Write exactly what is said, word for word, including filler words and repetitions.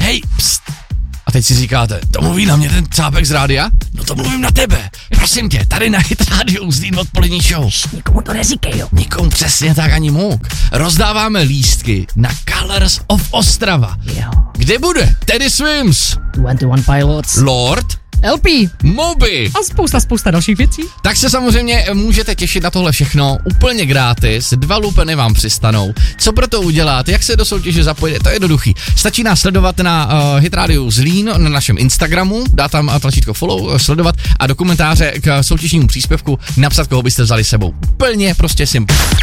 hej, pst. A teď si říkáte, to mluví na mě ten cápek z rádia? No to mluvím na tebe. Prosím tě, tady na Hit Radio Zlín odpolední show. Nikomu to neříkej, jo. Nikomu přesně tak ani můk. Rozdáváme lístky na Colors of Ostrava. Jo. Kde bude Teddy Swims, dvacet jedna Pilots, Lord, L P Moby a spousta, spousta dalších věcí. Tak se samozřejmě můžete těšit na tohle všechno úplně gratis, dva lupeny vám přistanou. Co pro to udělat, jak se do soutěže zapojit, to je jednoduchý. Stačí nás sledovat na uh, Hit Radio Zlín, na našem Instagramu, dá tam tlačítko follow, uh, sledovat a do komentáře k soutěžnímu příspěvku napsat, koho byste vzali sebou. Úplně prostě simple.